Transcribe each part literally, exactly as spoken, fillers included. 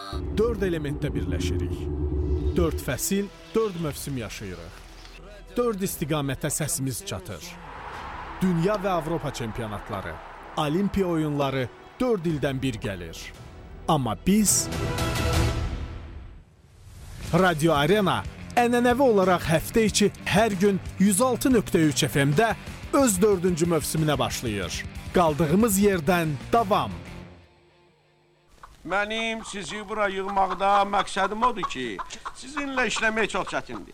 Dörd elementdə birləşirik. Dörd fəsil, dörd mövsüm yaşayırıq. Dörd istiqamətə səsimiz çatır. Dünya və Avropa çempionatları, Olimpiya oyunları dörd ildən bir gəlir. Amma biz... Radio Arena ənənəvi olaraq həftə içi hər gün yüz altı nöqtə üç F M-də öz dördüncü mövsümünə başlayır. Qaldığımız yerdən davam. Mənim sizi bura yığmaqda məqsədim odur ki, sizinlə işləmək çox çətindir.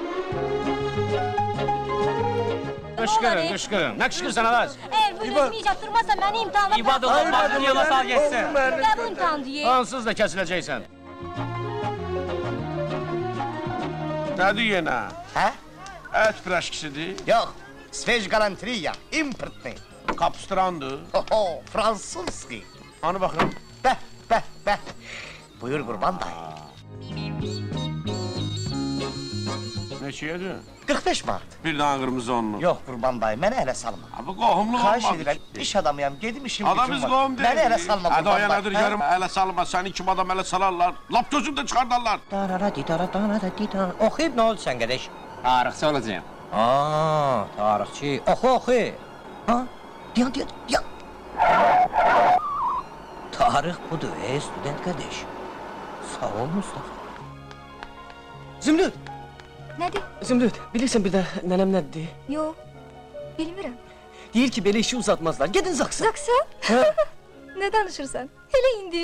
Qışqırın, qışqırın. Nə qışqırsan Araz? Eğer bu resmi yaptırmazsa beni imtihana İbad olun, baxın, yola sal geçsin. Ne bu imtihan diye? Ansız da kəsiləcəksən. Nədir yenə? Hə? Ət piraşkisidir? Yox, sveç galantriya, importni. Kapustrandır. Oho, fransuzski. Anı baxın. Bəh, bəh, bəh. Buyur Qurban dayı. Neçəyədir? qırx beş manat. Bir dənə qırmızı onlu. Yox Qurban dayı, mənə ələ salma. Bu qohumluq Xahiş olmadı edirəm, ki. iş adamıyam, gedim işim Adam biz qohum deyil. Mənə ələ salma Hə, Qurban daya dayı. nədir görüm, ələ salma, səni kim adam ələ salarlar. Lap gözümdə çıxardarlar. Darara didara darara didara. Oxuyub nə oldu sən qədəş? Tarixçi olacağım. Aa, tarixçi. Oxu, oxu. Ha? Diyan, diyan, diyan. Tarix budur, ey student qədəş. Sağ ol Mustafa. Zümrüt, Nedir? Zümrüt, bilirsən bir də nənəm nədir? Yo, bilmirəm. Deyir ki, belə işi uzatmazlar. Gedin Zaksa. Zaksa? Ne danışırsan? Hele indi.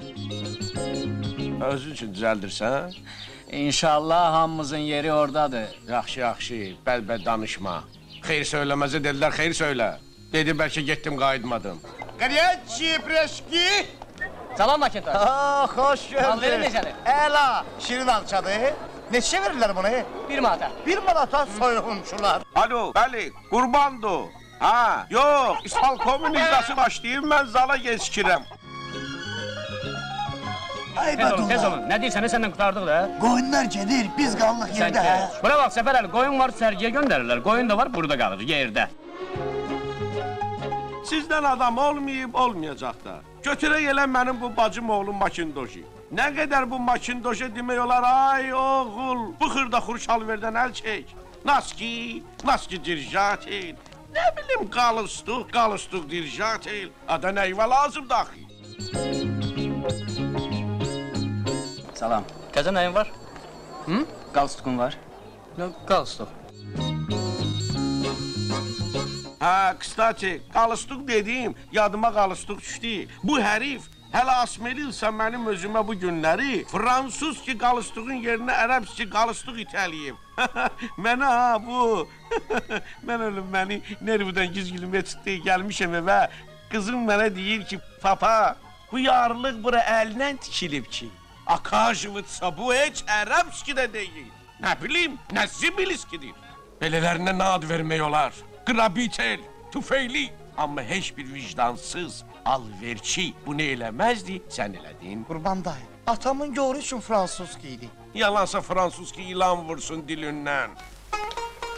Özün üçün düzəldirsən? İnşallah hamımızın yeri oradadır. Yaxşı, yaxşı, bəl-bəl danışma. Xeyr söyləməzə dedilər, xeyr söylə. Dedim, bəlkə getdim, qayıtmadım. Qariyyətçi, preşki! Salam Makintoş. Aa, xoş gördük. Malverin necədir? Əla, şirin alçadır. Neçə verirlər bunu? Bir manata. Bir manata soyğunçular. Alo, bəli, qurbandır. Ha, yox, İsfalkomun izdası başlayıb, mən zala geçkirəm. Ay Tez olun, tez olun. Nə deyirsən, səndən qutardıq da. Qoyunlar gedir, biz qalıq Sən yerdə. kes. Bura bax, Səfər Əli, qoyun var, sərgiyə göndərirlər. Qoyun da var, burada qalır, yerdə. Sizdən adam olmayıb, olmayacaq da. Götürək elə mənim bu bacım oğlum Makindoji. Nə qədər bu Makindoja demək olar, ay oğul, bu xırda xurşalverdən əl çək. Naski, naski dirjat el. Nə bilim, qalıstuq, qalıstuq dirjat el. Ada nəyvə lazım daxil. Salam. Təzə nəyin var? Hı? Qalstukun var. Nə qalstuk? Ha, kıstati, qalıstuq dediyim, yadıma qalıstuq düşdü. Bu hərif hələ asmelilsə mənim özümə bu günləri fransuz ki qalıstuğun yerinə ərəbs ki qalıstuq itəliyib. Mənə ha bu. Mən ölüm məni nervdən gizgilmə çıxdı, gəlmişəm evə. Qızım mənə deyir ki, papa, bu yarlıq bura əlindən tikilib ki. Akajıvıtsa bu heç ərəbs ki də deyil. Nə bilim, nə zibiliskidir. Belələrinə nə ad vermək olar? Qrabitel, tüfeyli. Amma heç bir vicdansız, alverçi bunu eləməzdi, sən elədin. Qurban dayı, atamın yoru üçün fransuzki idi. Yalansa fransuz ki ilan vursun dilindən.